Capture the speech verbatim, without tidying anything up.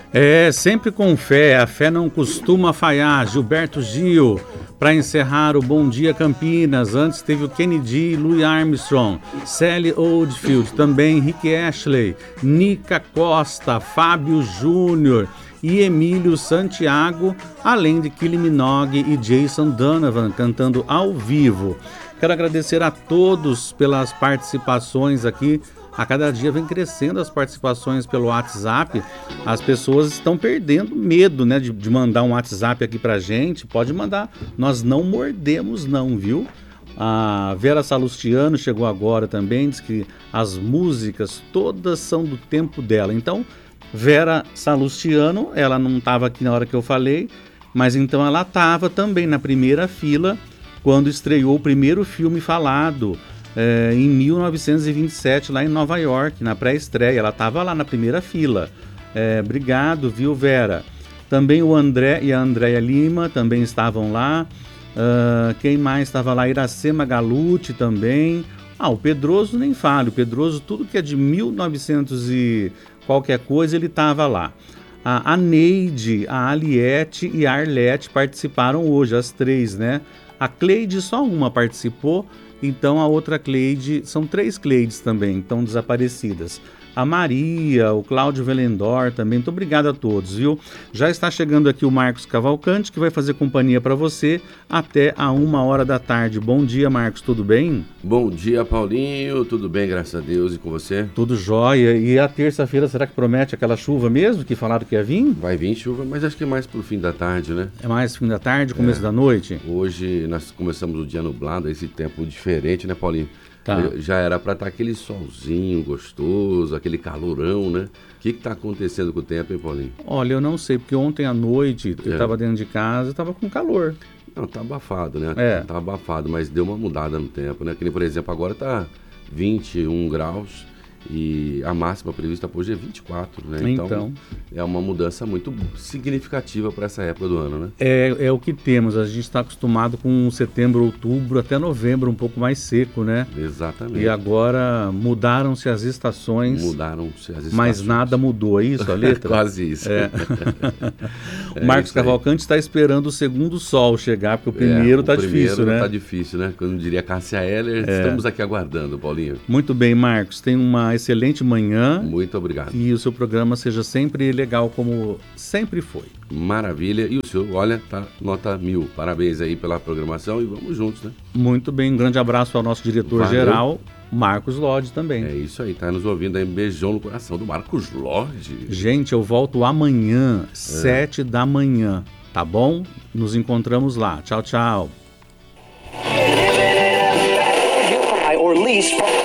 É, sempre com fé, a fé não costuma falhar. Gilberto Gil, para encerrar o Bom Dia Campinas. Antes teve o Kennedy, Louis Armstrong, Sally Oldfield, também Rick Astley, Nica Costa, Fábio Júnior e Emílio Santiago, além de Kylie Minogue e Jason Donovan cantando ao vivo. Quero agradecer a todos pelas participações aqui. A cada dia vem crescendo as participações pelo WhatsApp. As pessoas estão perdendo medo, né, de, de mandar um WhatsApp aqui pra gente. Pode mandar. Nós não mordemos não, viu? A Vera Salustiano chegou agora também, diz que as músicas todas são do tempo dela. Então, Vera Salustiano, ela não estava aqui na hora que eu falei, mas então ela estava também na primeira fila quando estreou o primeiro filme falado, É, em mil novecentos e vinte e sete, lá em Nova York, na pré-estreia. Ela estava lá na primeira fila. É, obrigado, viu, Vera? Também o André e a Andréia Lima também estavam lá. Uh, quem mais estava lá? Iracema Galute também. Ah, o Pedroso nem fale. O Pedroso, tudo que é de mil e novecentos e qualquer coisa, ele estava lá. A, a Neide, a Aliette e a Arlete participaram hoje, as três, né? A Cleide, só uma participou. Então a outra Cleide, são três Cleides também, estão desaparecidas. A Maria, o Cláudio Velendor também, muito obrigado a todos, viu? Já está chegando aqui o Marcos Cavalcante, que vai fazer companhia para você até a uma hora da tarde. Bom dia, Marcos, tudo bem? Bom dia, Paulinho, tudo bem, graças a Deus, e com você? Tudo jóia. E a terça-feira, será que promete aquela chuva mesmo, que falaram que ia vir? Vai vir chuva, mas acho que é mais pro fim da tarde, né? É mais fim da tarde, começo é. da noite? Hoje nós começamos o dia nublado, esse tempo diferente, né, Paulinho? Tá. Já era para estar aquele solzinho gostoso, aquele calorão, né? O que está acontecendo com o tempo, hein, Paulinho? Olha, eu não sei, porque ontem à noite eu estava é. dentro de casa e estava com calor. Não, tá abafado, né? É. Tá abafado, mas deu uma mudada no tempo, né? Que nem, por exemplo, agora tá vinte e um graus e a máxima prevista para hoje é vinte e quatro, né? Então, então é uma mudança muito significativa para essa época do ano, né? É, é o que temos. A gente está acostumado com setembro, outubro, até novembro, um pouco mais seco, né? Exatamente. E agora mudaram-se as estações. Mudaram-se as estações. Mas nada mudou, é isso a letra? Quase isso. É. O Marcos é Cavalcante está esperando o segundo sol chegar, porque o primeiro está é, difícil, né? Está difícil, né? Quando diria Cássia Eller, é. Estamos aqui aguardando, Paulinho. Muito bem, Marcos. Tem uma excelente manhã. Muito obrigado. E o seu programa seja sempre legal, como sempre foi. Maravilha. E o senhor, olha, tá nota mil. Parabéns aí pela programação e vamos juntos, né? Muito bem. Um grande abraço ao nosso diretor-geral, Marcos Lodge, também. É isso aí, tá nos ouvindo aí. Um beijão no coração do Marcos Lodge. Gente, eu volto amanhã, é. sete da manhã, tá bom? Nos encontramos lá. Tchau, tchau.